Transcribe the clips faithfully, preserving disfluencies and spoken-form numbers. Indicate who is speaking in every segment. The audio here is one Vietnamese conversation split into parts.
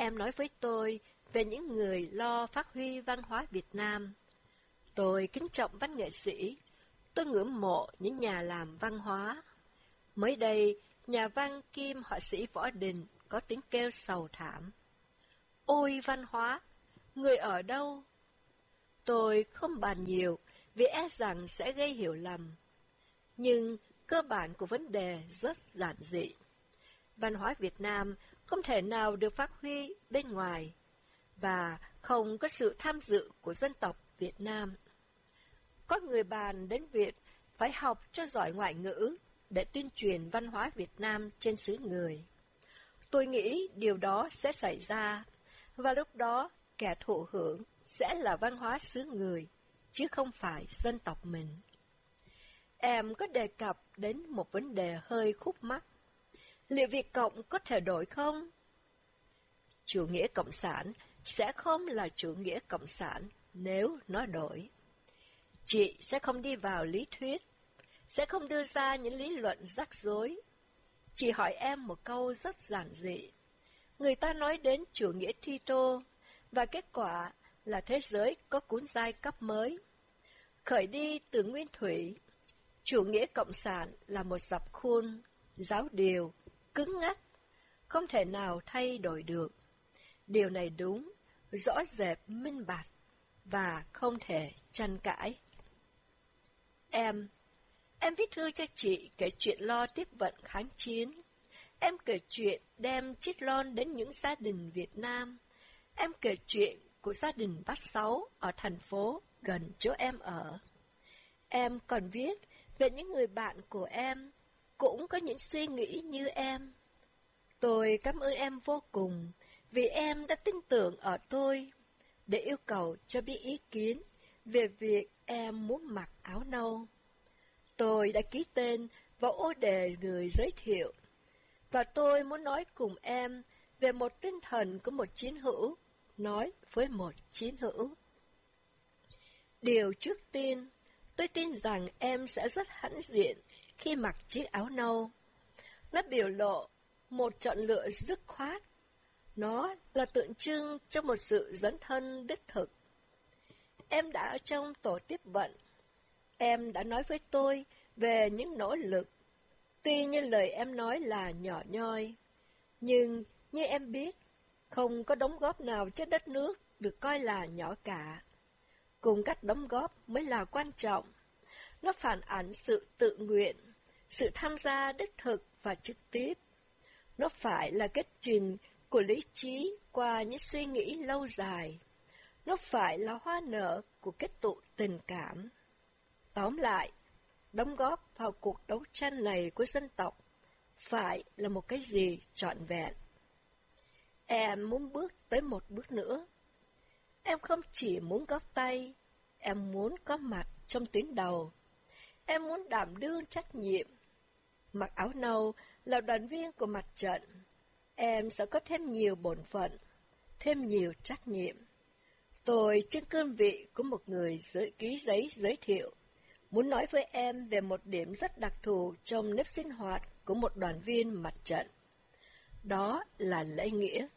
Speaker 1: em nói với tôi về những người lo phát huy văn hóa Việt Nam. Tôi kính trọng văn nghệ sĩ, tôi ngưỡng mộ những nhà làm văn hóa. Mới đây, nhà văn kim họa sĩ Võ Đình có tiếng kêu sầu thảm. Ôi văn hóa, người ở đâu? Tôi không bàn nhiều vì e rằng sẽ gây hiểu lầm. Nhưng cơ bản của vấn đề rất giản dị. Văn hóa Việt Nam không thể nào được phát huy bên ngoài và không có sự tham dự của dân tộc Việt Nam. Có người bàn đến việc phải học cho giỏi ngoại ngữ để tuyên truyền văn hóa Việt Nam trên xứ người. Tôi nghĩ điều đó sẽ xảy ra, và lúc đó kẻ thụ hưởng sẽ là văn hóa xứ người, chứ không phải dân tộc mình. Em có đề cập đến một vấn đề hơi khúc mắc. Liệu Việt Cộng có thể đổi không? Chủ nghĩa Cộng sản sẽ không là chủ nghĩa Cộng sản nếu nó đổi. Chị sẽ không đi vào lý thuyết, sẽ không đưa ra những lý luận rắc rối. Chị hỏi em một câu rất giản dị. Người ta nói đến chủ nghĩa Tito, và kết quả là thế giới có cuốn giai cấp mới. Khởi đi từ nguyên thủy, chủ nghĩa Cộng sản là một dập khuôn, giáo điều, cứng ngắc, không thể nào thay đổi được. Điều này đúng, rõ rệt, minh bạch, và không thể tranh cãi. Em, em viết thư cho chị kể chuyện lo tiếp vận kháng chiến. Em kể chuyện đem chiếc lon đến những gia đình Việt Nam. Em kể chuyện của gia đình Bát Sáu ở thành phố gần chỗ em ở. Em còn viết về những người bạn của em, cũng có những suy nghĩ như em. Tôi cảm ơn em vô cùng, vì em đã tin tưởng ở tôi, để yêu cầu cho biết ý kiến về việc em muốn mặc áo nâu. Tôi đã ký tên vào ô đề người giới thiệu, và tôi muốn nói cùng em về một tinh thần của một chiến hữu, nói với một chiến hữu. Điều trước tiên, tôi tin rằng em sẽ rất hãnh diện khi mặc chiếc áo nâu. Nó biểu lộ một chọn lựa dứt khoát. Nó là tượng trưng cho một sự dấn thân đích thực. Em đã ở trong tổ tiếp vận. Em đã nói với tôi về những nỗ lực. Tuy như lời em nói là nhỏ nhoi, nhưng như em biết, không có đóng góp nào cho đất nước được coi là nhỏ cả. Cùng cách đóng góp mới là quan trọng. Nó phản ảnh sự tự nguyện, sự tham gia đích thực và trực tiếp. Nó phải là kết trình của lý trí qua những suy nghĩ lâu dài. Nó phải là hoa nở của kết tụ tình cảm. Tóm lại, đóng góp vào cuộc đấu tranh này của dân tộc phải là một cái gì trọn vẹn. Em muốn bước tới một bước nữa. Em không chỉ muốn góp tay, em muốn có mặt trong tuyến đầu. Em muốn đảm đương trách nhiệm. Mặc áo nâu là đoàn viên của mặt trận. Em sẽ có thêm nhiều bổn phận, thêm nhiều trách nhiệm. Tôi trên cương vị của một người giới, ký giấy giới thiệu, muốn nói với em về một điểm rất đặc thù trong nếp sinh hoạt của một đoàn viên mặt trận. Đó là lễ nghĩa.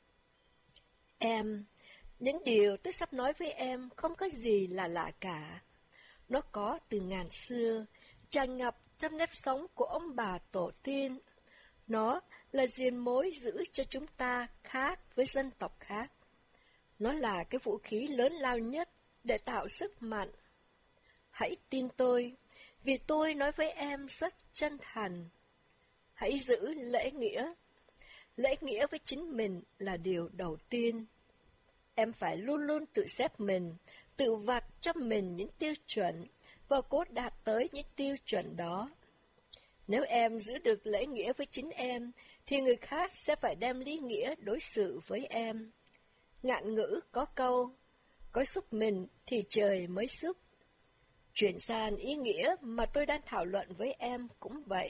Speaker 1: Em, những điều tôi sắp nói với em không có gì là lạ cả. Nó có từ ngàn xưa, tràn ngập trong nếp sống của ông bà tổ tiên. Nó là diền mối giữ cho chúng ta khác với dân tộc khác. Nó là cái vũ khí lớn lao nhất để tạo sức mạnh. Hãy tin tôi, vì tôi nói với em rất chân thành. Hãy giữ lễ nghĩa. Lễ nghĩa với chính mình là điều đầu tiên. Em phải luôn luôn tự xếp mình, tự vạch cho mình những tiêu chuẩn và cố đạt tới những tiêu chuẩn đó. Nếu em giữ được lễ nghĩa với chính em, thì người khác sẽ phải đem lý nghĩa đối xử với em. Ngạn ngữ có câu, có xúc mình thì trời mới xúc. Chuyển sang ý nghĩa mà tôi đang thảo luận với em cũng vậy.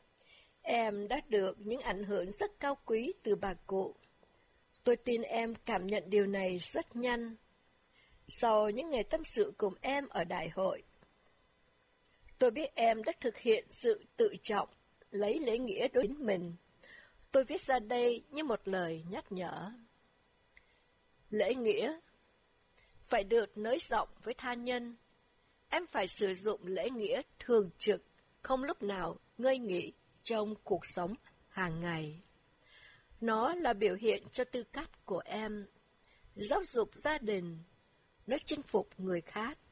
Speaker 1: Em đã được những ảnh hưởng rất cao quý từ bà cụ. Tôi tin em cảm nhận điều này rất nhanh. Sau những ngày tâm sự cùng em ở đại hội, tôi biết em đã thực hiện sự tự trọng, lấy lễ nghĩa đối với mình. Tôi viết ra đây như một lời nhắc nhở. Lễ nghĩa phải được nới rộng với tha nhân. Em phải sử dụng lễ nghĩa thường trực, không lúc nào ngơi nghỉ trong cuộc sống hàng ngày. Nó là biểu hiện cho tư cách của em. Giáo dục gia đình, nó chinh phục người khác.